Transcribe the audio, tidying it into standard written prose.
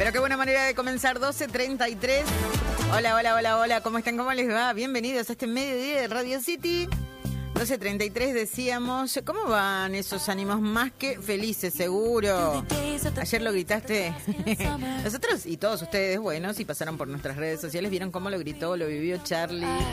Pero qué buena manera de comenzar, 12:33. Hola, ¿cómo están? ¿Cómo les va? Bienvenidos a este mediodía de Radio City. 12:33 decíamos, ¿cómo van esos ánimos? Más que felices, seguro. Ayer lo gritaste. Nosotros y todos ustedes, bueno, si pasaron por nuestras redes sociales, vieron cómo lo gritó, lo vivió Charlie.